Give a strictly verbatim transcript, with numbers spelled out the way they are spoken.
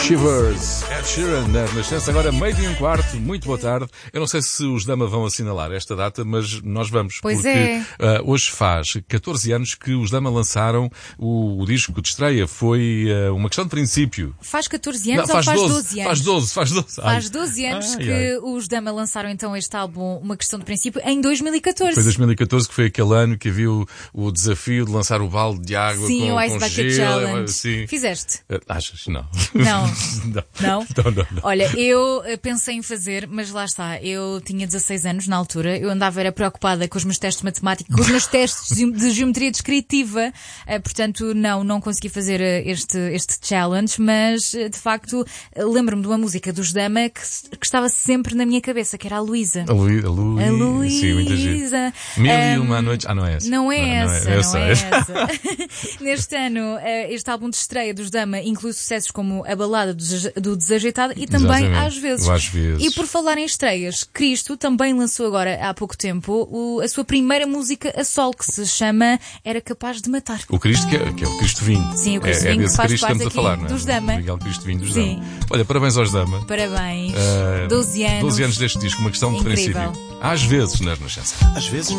Shivers, Ed Sheeran, na Renascença, agora meio dia e um quarto, muito boa tarde. Eu não sei se os Dama vão assinalar esta data, mas nós vamos. Pois porque é. uh, hoje faz catorze anos que os Dama lançaram o, o disco de estreia. Foi uh, uma questão de princípio. Faz catorze anos não, faz ou faz doze, doze anos? Faz doze, faz doze. Faz doze anos ai, que ai. os Dama lançaram então este álbum, uma questão de princípio, em dois mil e catorze. Foi dois mil e catorze que foi aquele ano que havia o, o desafio de lançar o balde de água Sim, com, o Ice com Bucket gelo. Challenge. Assim. Fizeste? Uh, Achas? Não. Não. não. Não? Não, não, não. Olha, eu eh, pensei em fazer, mas lá está, eu tinha dezasseis anos na altura, eu andava era preocupada com os meus testes de matemática, com os meus testes de de geometria descritiva, eh, portanto não, não consegui fazer eh, este, este challenge, mas eh, de facto eh, lembro-me de uma música dos Dama que, s- que estava sempre na minha cabeça, que era a Luísa. A Luí- a Luí- A Luísa. Sim, muita gente. Mil e uma noites. Ah, não é essa. Não é essa, eu não sei. é essa. Neste ano, eh, este álbum de estreia dos Dama inclui sucessos como a balada do Desa- do Desajeitado e também Exatamente. às vezes. O Às Vezes. E por falar em estreias, Cristo também lançou agora há pouco tempo o- a sua primeira música a solo, que se chama Era Capaz de Matar. O Cristo, que é, que é o Cristo Vinho. Sim, o Cristo é, Vinho é desse faz Cristo que parte estamos a aqui falar, não é? dos Dama. O Miguel Cristo Vinho dos Sim. Dama. Olha, parabéns aos Dama. Parabéns. Uh, doze anos. doze anos deste disco, uma questão de Incrível. princípio. Às vezes, na Renascença. Às vezes